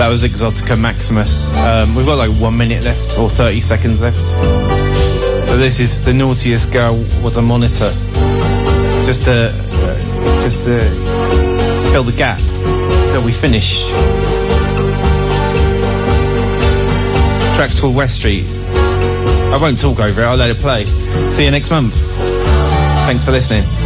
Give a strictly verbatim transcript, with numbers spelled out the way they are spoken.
That was Exotica Maximus. Um, we've got like one minute left, or thirty seconds left. So this is The Naughtiest Girl Was a Monitor. Just to, uh, just to fill the gap till we finish. Track's called West Street. I won't talk over it, I'll let it play. See you next month. Thanks for listening.